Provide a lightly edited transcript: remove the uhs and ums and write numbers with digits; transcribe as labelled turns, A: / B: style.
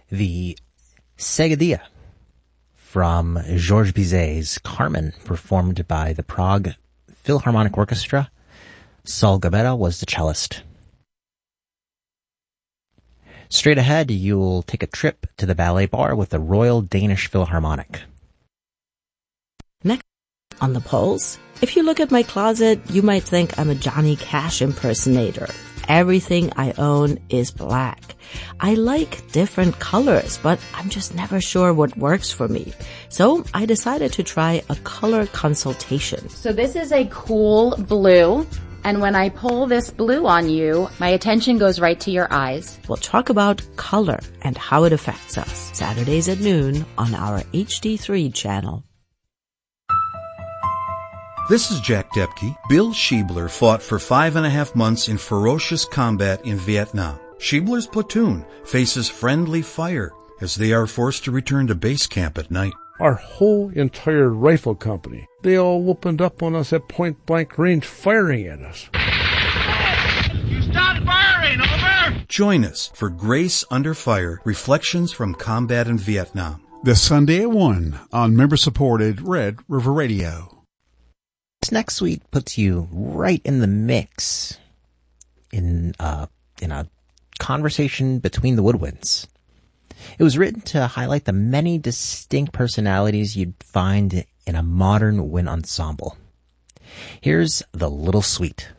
A: The Seguidilla from Georges Bizet's Carmen, performed by the Prague Philharmonic Orchestra. Saul Gabetta was the cellist. Straight ahead, you'll take a trip to the ballet bar with the Royal Danish Philharmonic.
B: Next on the polls, if you look at my closet, you might think I'm a Johnny Cash impersonator. Everything I own is black. I like different colors, but I'm just never sure what works for me. So I decided to try a color consultation.
C: So this is a cool blue. And when I pull this blue on you, my attention goes right to your eyes.
B: We'll talk about color and how it affects us. Saturdays at noon on our HD3 channel.
D: This is Jack Depke. Bill Schiebler fought for 5.5 months in ferocious combat in Vietnam. Schiebler's platoon faces friendly fire as they are forced to return to base camp at night.
E: Our whole entire rifle company, they all opened up on us at point-blank range firing at us.
F: You stop firing, over!
D: Join us for Grace Under Fire, Reflections from Combat in Vietnam.
G: This Sunday at 1 on member-supported Red River Radio.
A: This next suite puts you right in the mix in a conversation between the woodwinds. It was written to highlight the many distinct personalities you'd find in a modern wind ensemble. Here's The Little Suite.